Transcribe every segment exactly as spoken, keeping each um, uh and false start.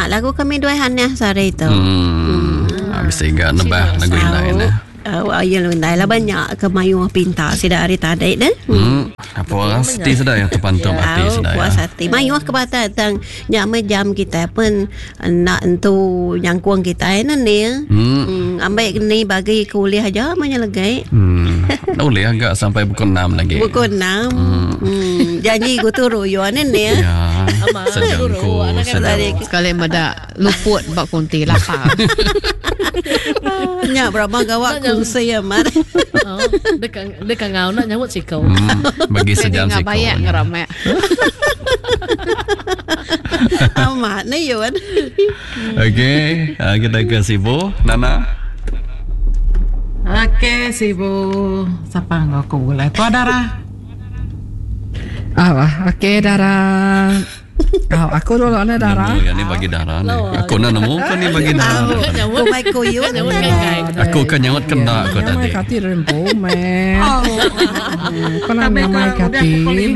mak lagu kami dua hanya sore itu. Hmm. Habis tiga nambah lagu lain eh. Uh, ayah lu lah banyak kemayuh pintar sida hari tadi deh. Hmm. Apa orang seti sudah yang terpantum hati sudah ya. Puas hati. Mayuh ke bata tang nyam jam kita pun nak entu yang kuang kita ini ni. Hmm. Ambil ni bagi kuliah aja banyak lagi. Hmm. Boleh agak sampai pukul enam lagi. Pukul enam. Hmm. Hmm. Janji ku turu yo ni ni. Ya. Sejengku. Sekali mada luput bak kunti lapar. Nya berapa gawak kungsi amat. Oh, dekat dekat ngau nak nyambut sikau. Hmm, bagi sejam sikau. Banyak ngeramai. Amat ni Yuan. Okey, uh, kita ke Sibu, Nana. Okey, Sibu. Siapa ngau ku lah? Tu Dara. Ah, okey Dara. Oh, aku dulu ni Dara. Nemu, ya, ni bagi Dara ni. Aku nak nemu kan ni bagi Dara. Ku mai ku Yuan. Aku kan nyawat kena aku tadi. Kati rempo men. Kau nak mai kati.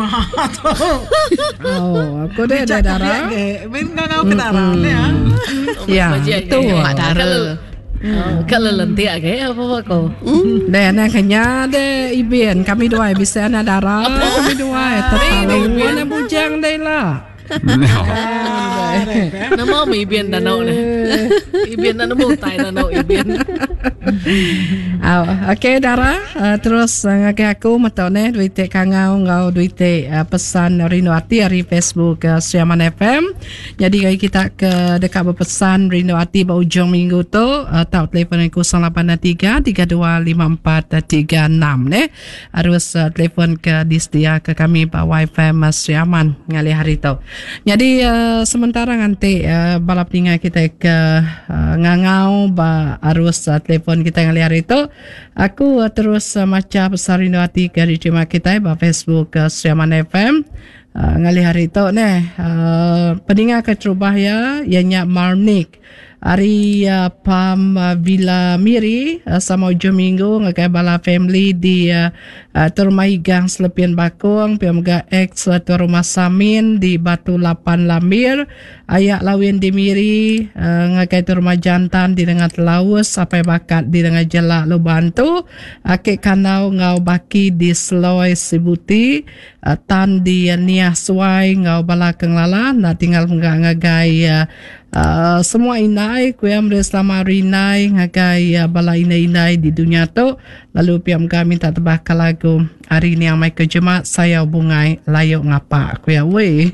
Oh, aku deh ada Dara. Ben ngau ke Dara ni ah. Ya, itu Mak Dara. Kalau lentik ke apa kau? Deh nak kenya deh Ibian kami dua bisa nak Dara. Kami dua tapi mana bujang deh lah. Nama mi Ibian danau ni. Ibian danau tai danau Ibian. Oh, okay Dara, uh, terus uh, ngake aku matone duite kangau ngau duite uh, pesan Rino Ati dari Facebook uh, Siaman F M. Jadi kali kita ke dekat berpesan Rino Ati ba ujung minggu tu uh, tau telefon aku kosong lapan tiga tiga dua lima empat tiga enam ne. Harus uh, telefon ke distia ke kami ba Wi-Fi Mas Siaman ngali hari tu. Jadi uh, sementara nanti uh, balap tinggal kita ke uh, ngangau ba harus uh, telefon kita ngali hari itu aku uh, terus uh, maca besar Rino Ati ke diterima kita ba Facebook uh, Siaman F M uh, ngali hari itu ne uh, pendengar ke Trubahaya ianya Marnik hari uh, Pam uh, Villa Miri uh, sama ujung minggu ngakai bala family di uh, uh, Terumai Gang Selepian Bakung Piamga X uh, Rumah Samin di Batu Lapan Lambir ayak lawin di Miri uh, ngakai Rumah Jantan di Dengat Laus sampai bakat di Dengat Jelak Lu Bantu akik kanau ngau baki di Seloy Sibuti uh, tan di uh, Niah Suai ngau bala kenglala nak tinggal ngagai uh, Uh, semua inai ku yang bersama rinai ngagai uh, bala inai-inai di dunia tu lalu piam kami minta tebak lagu hari ni yang mai ke jemaat saya bungai layuk ngapa ku ya we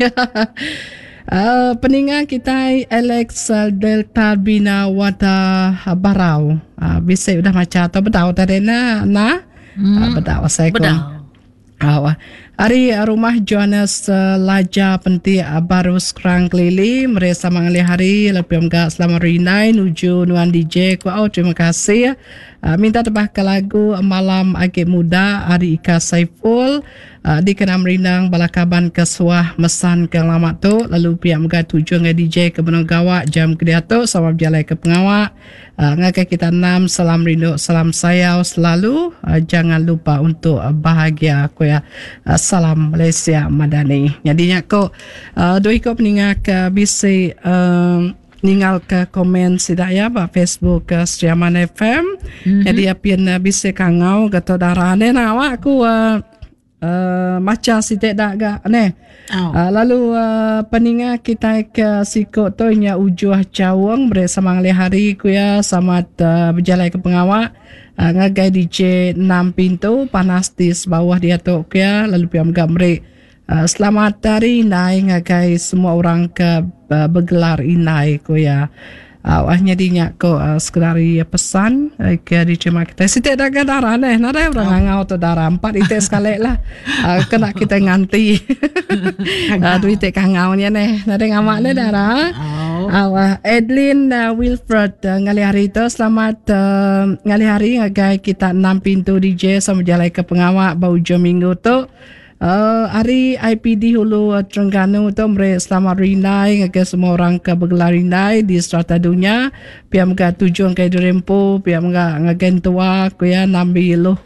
uh, peningat kita Alex Delta Bina Wata Barau uh, bisa udah macam atau bedau tadi na na hmm. uh, bedau saya ku awak hari rumah Johannes uh, Laja Penti uh, baru sekarang kelili mereka mengalih hari lebih enggak selama rinai nuju nuan D J ku oh terima kasih uh, minta tebak ke lagu Malam Agak Muda hari Ika Saiful uh, di Kenam Rinang Balakaban Kesuah Mesan ke lama tu lalu pihak enggak tuju dengan D J ke Benong Gawak jam kedua tu sama berjalan ke pengawak uh, ngakai kita enam salam rindu salam sayau selalu uh, jangan lupa untuk uh, bahagia ku ya uh, salam Malaysia Madani. Jadinya ko uh, doi ko peningat ke bisi uh, ningal ke komen sidaya ba Facebook ke Siaman F M. Mm-hmm. Jadi apian uh, bisi kangau gato darane na awak aku uh, uh, maca sitek dak ga ne. Oh. Uh, lalu uh, peningat kita ke siko tu nya ujuh cawang bersama ngali hari ku ya sama uh, berjalan ke pengawak. Uh, ngagai D J enam pintu panas di bawah dia tu ya lalu piam gamre uh, selamat hari inai ngagai semua orang ke uh, bergelar inai ko ya awahnya uh, dinya ko uh, sekadari pesan uh, ke diterima kita sitek dak darah neh nada orang ngau tu darah empat itu sekali lah uh, kena kita nganti uh, duit kangau nya neh nada ngamak neh darah. Awak Edlin uh, Wilfred uh, ngali hari itu selamat uh, ngali hari ngagai kita enam pintu D J sama jalan ke pengawak bau jam minggu tu uh, hari I P D Hulu uh, Terengganu tu mereka selamat rinai ngagai semua orang ke bergelar rinai di strata dunia piam ga tujuan ke Durempo piam ga ngagen tua ku ya nambi luhum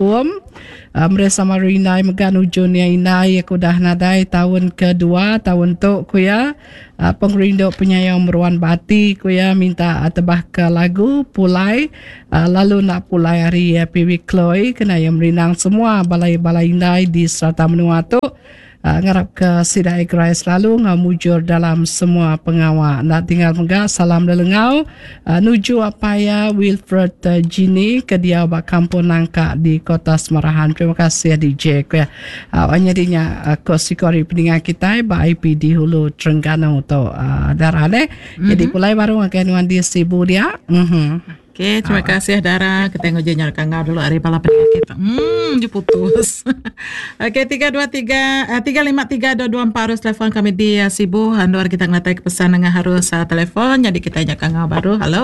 Uh, mereka sama Rinai megan ujung yang inai aku dah nadai tahun kedua tahun tu kuya uh, pengerinduk penyayang meruan bati kuya minta uh, tebah ke lagu Pulai uh, lalu nak pulai hari uh, P W Chloe kena yang merinang semua balai-balai inai di Serata Menua tu. Uh, ngarap ke sidai gerai selalu ngau mujur dalam semua pengawal. Nak tinggal megah salam lelengau uh, nuju apaya Wilfred uh, Gini ke dia bak kampung Nangka di Kota Semarahan. Terima kasih D J ku ya. Uh, Wanyadinya uh, kosikori peningan kita ba I P di Hulu Terengganu tu uh, darah deh. Mm-hmm. Jadi pulai baru akan di Sibu dia. Mhm. Okey, terima kasih Dara. Kita tengok je nyalakan ngau dulu hari bala penyakit. Hmm, dia putus. Okey, tiga dua tiga tiga lima tiga dua dua empat harus telefon kami di uh, Sibu. Handor kita ngatai ke pesan dengan harus uh, telefon. Jadi kita nyalakan ngau baru. Halo.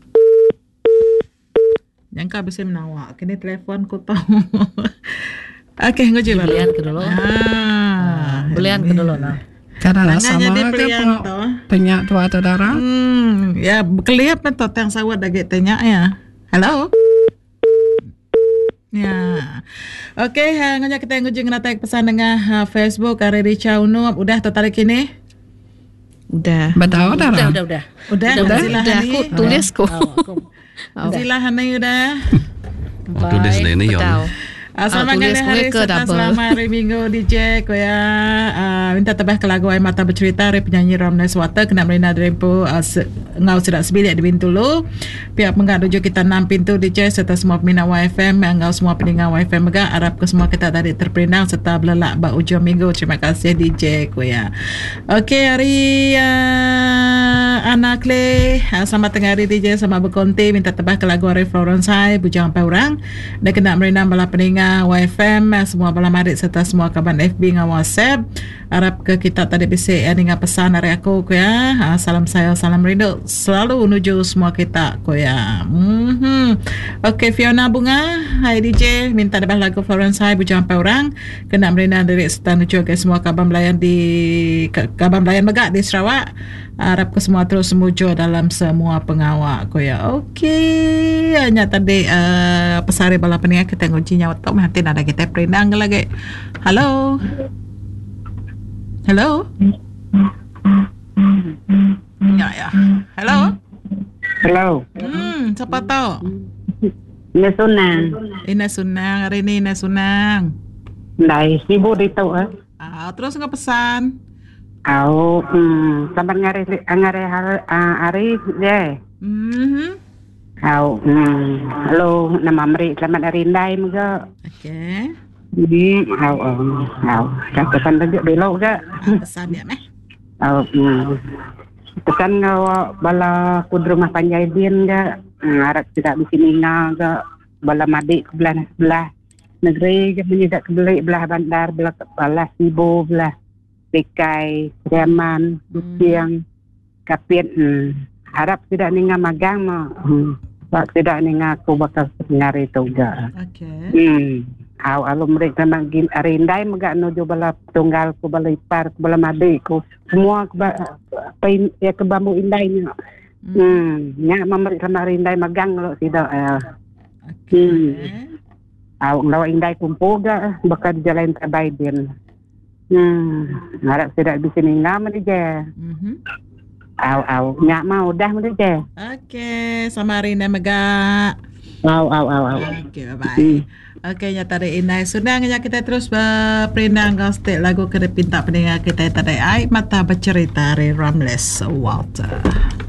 Yang kau bisa menawak. Kini telefon ku tahu. Okey, ngoje baru. Belian ke dulu. Ah, Belian ke dulu lah. Karena Tangan sama jadi ke pelian peng- tu. penyak tu atau darah. Hmm, ya kelihap na to tang sawat dagit tanya ya. Hello. Ya. Okey, ha nganya kita ngujung natai pesan dengan uh, Facebook Ari Richa Unup udah tertarik ini? Udah. Betul Udah, darah. udah, udah. Udah, Udah, Zila udah Hani. aku tulis ko. Oh, Zila Hani udah. Tulis dah ni Yon. Tahu. Uh, selamat tulis hari hari ke serta double. selamat hari Minggu D J ko ya. Uh, minta tebah ke lagu Air Mata Bercerita dari penyanyi Ramnes Water kena merina drempo uh, se- ngau sedak sebilik di Bintulu. Pihak menggak tuju kita enam pintu D J serta semua peminat Y F M ngau semua pendengar Y F M menggak harap ke semua kita tadi terperinang serta belelak bak ujung minggu. Terima kasih D J ko ya. Okey, hari uh, Ana Clay uh, selamat tengah hari D J sama berkonti minta tebah ke lagu Arif Florence Hai bujang empat orang dan kena merina bala pendengar Y F M semua bala marik serta semua kaban F B dengan WhatsApp harap ke kita tadi bisik ya, dengan pesan dari aku ko ya. Ha, salam saya salam rindu selalu menuju semua kita ko ya. Mhm. Okey, Fiona Bunga hai D J minta debah lagu Florence Hai bujang empat orang kena merina dari serta menuju ke semua kaban melayan di kaban melayan megak di Sarawak. Harap ke semua terus semujur dalam semua pengawal ko ya. Okey, hanya tadi uh, pesari bala pendengar kita nguncinya waktu nanti ada kita perinang lagi. Halo. Halo. Ya ya. Halo. Hello. Hmm, siapa tahu? Ina Sunang. Ina Sunang, hari ini Ina Sunang. Dari Sibu di tu eh. Ah, terus nggak pesan? Au, hmm, sampai ngari ngari hari hari je. Mhm. Au, hmm, halo, nama Meri selamat hari Indai juga. Okey. Hmm, au, au, au. Dah pesan tajuk belok ke? Pesan dia meh. Au, hmm. Pesan kau bala kud rumah Panjai Din ke? Hmm, harap tidak di sini ngah ke bala madik ke belah belah negeri ke menyedak ke belah belah bandar belah belah Sibu belah Pekai, Riaman, Bukiang, Kapit. Hmm. Harap tidak ninga magang mah. Hmm. Sebab tidak ninga aku bakal dengar itu juga. Okey. Hmm. Aw alum mereka magin arindai magak nuju bala tunggal ku bala ipar ku bala madi ku semua ku ba, pain ya ke bambu indainya. Hmm. hmm. Nya mamri sama arindai magang lo tidak. Uh. Okey. Hmm. Aw lawa indai kumpul ga bakal jalan terbaik din. Hmm, harap tidak bisa ninggal mana je. Mhm. Aw, aw, nyak mau dah mana je. Okey, sama Rina Mega. Aw, aw, aw, aw. Okey, bye-bye. Okey, nyata ada Inai Sunang. Kita terus berperinang gostek lagu kena pinta pendengar kita tadi. Air Mata Bercerita dari Ramles Walter.